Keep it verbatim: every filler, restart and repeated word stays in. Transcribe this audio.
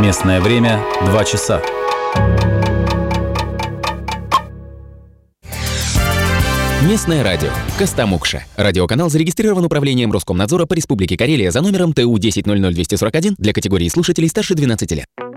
Местное время – два часа. Местное радио. Костомукша. Радиоканал зарегистрирован Управлением Роскомнадзора по Республике Карелия за номером Т У десять ноль ноль двести сорок один для категории слушателей старше двенадцати лет.